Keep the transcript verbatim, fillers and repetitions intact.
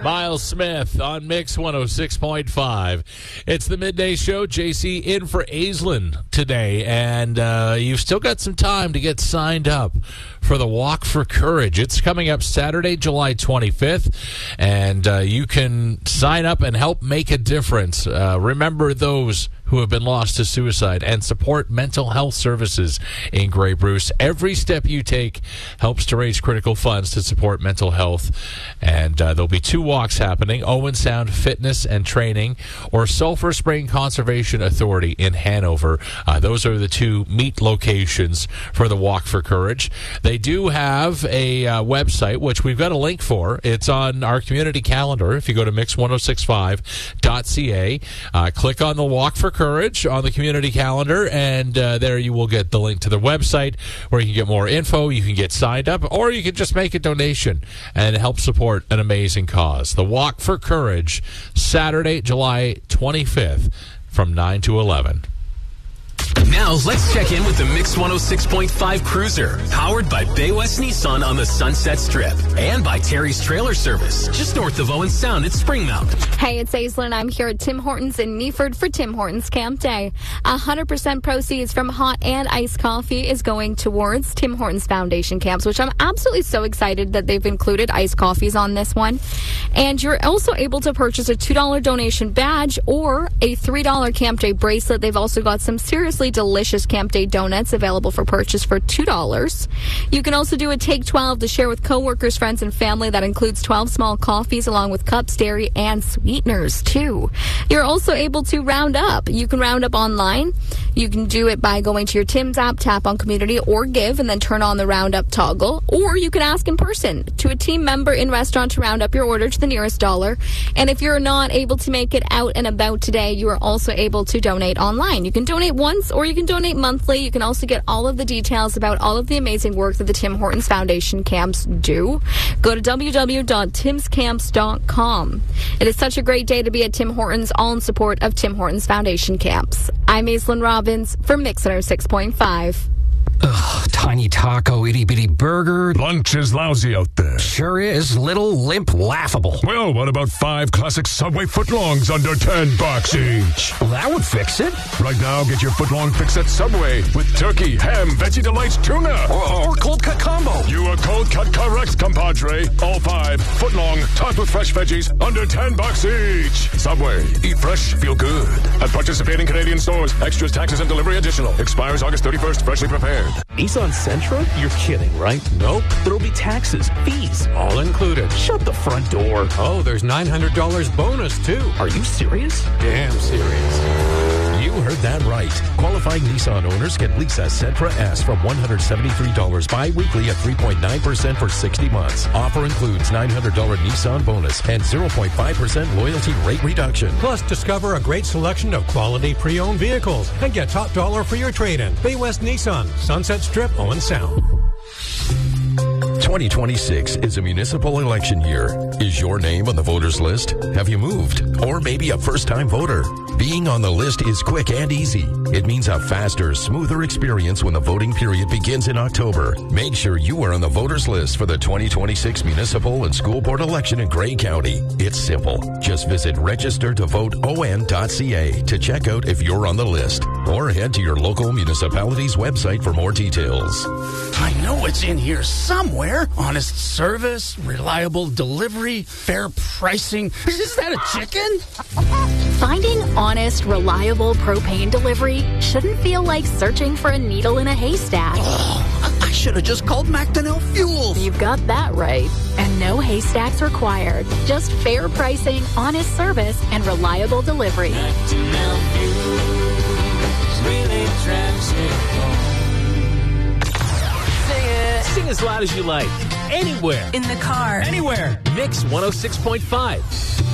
Miles Smith on Mix one oh six point five. It's the Midday Show. J C in for Aislinn today, and uh, you've still got some time to get signed up for the Walk for Courage. It's coming up Saturday, July twenty-fifth, and uh, you can sign up and help make a difference. Uh, remember those who have been lost to suicide and support mental health services in Grey Bruce. Every step you take helps to raise critical funds to support mental health. And uh, there'll be two walks happening, Owen Sound Fitness and Training or Sulphur Spring Conservation Authority in Hanover. Uh, those are the two meet locations for the Walk for Courage. They do have a uh, website, which we've got a link for. It's on our community calendar. If you go to mix ten sixty-five dot c a, uh, click on the Walk for Courage on the community calendar, and uh, there you will get the link to the website where you can get more info, you can get signed up, or you can just make a donation and help support an amazing cause. The Walk for Courage, Saturday, July twenty-fifth from nine to eleven. Now, let's check in with the Mix one oh six point five Cruiser, powered by Bay West Nissan on the Sunset Strip, and by Terry's Trailer Service, just north of Owen Sound at Springmount. Hey, it's Aislinn. I'm here at Tim Hortons in Neeford for Tim Hortons Camp Day. one hundred percent proceeds from hot and iced coffee is going towards Tim Hortons Foundation camps, which I'm absolutely so excited that they've included iced coffees on this one. And you're also able to purchase a two dollar donation badge or a three dollar Camp Day bracelet. They've also got some seriously delicious Camp Day donuts available for purchase for two dollars. You can also do a Take twelve to share with coworkers, friends, and family. That includes twelve small coffees along with cups, dairy, and sweeteners, too. You're also able to round up. You can round up online. You can do it by going to your Tim's app, tap on Community, or Give, and then turn on the round up toggle. Or you can ask in person to a team member in restaurant to round up your order to the nearest dollar. And if you're not able to make it out and about today, you are also able to donate online. You can donate once or you can donate monthly. You can also get all of the details about all of the amazing work that the Tim Hortons Foundation camps do. Go to w w w dot tims camps dot com. It is such a great day to be at Tim Hortons, all in support of Tim Hortons Foundation camps. I'm Aislinn Robbins for Mix one oh six point five. Ugh, tiny taco, itty-bitty burger. Lunch is lousy out there. Sure is. Little, limp, laughable. Well, what about five classic Subway footlongs under ten bucks each? Well, that would fix it. Right now, get your footlong fix at Subway with turkey, ham, Veggie Delights, tuna. Or, or cold cut combo. You are cold cut correct, compadre. All five footlong, topped with fresh veggies, under ten bucks each. Subway. Eat fresh, feel good. At participating Canadian stores. Extras, taxes, and delivery additional. Expires August thirty-first. Freshly prepared. Nissan Sentra? You're kidding, right? Nope. There'll be taxes, fees, all included. Shut the front door. Oh, there's nine hundred dollars bonus, too. Are you serious? Damn serious. You heard that right. Qualifying Nissan owners get Lisa Sentra S from one hundred seventy-three dollars bi-weekly at three point nine percent for sixty months. Offer includes nine hundred dollars Nissan bonus and zero point five percent loyalty rate reduction. Plus, discover a great selection of quality pre-owned vehicles and get top dollar for your trade-in. Bay West Nissan, Sunset Strip, Owen Sound. twenty twenty-six is a municipal election year. Is your name on the voters list? Have you moved? Or maybe a first-time voter? Being on the list is quick and easy. It means a faster, smoother experience when the voting period begins in October. Make sure you are on the voters list for the twenty twenty-six municipal and school board election in Grey County. It's simple. Just visit register to vote o n dot c a to check out if you're on the list. Or head to your local municipality's website for more details. I know it's in here somewhere. Honest service, reliable delivery, fair pricing. Is that a chicken? Finding honest, reliable propane delivery shouldn't feel like searching for a needle in a haystack. Oh, I should have just called Macdonell Fuels. You've got that right. And no haystacks required. Just fair pricing, honest service, and reliable delivery. Macdonell Fuels really drives it home. Sing it. Sing as loud as you like. Anywhere. In the car. Anywhere. Mix one oh six point five.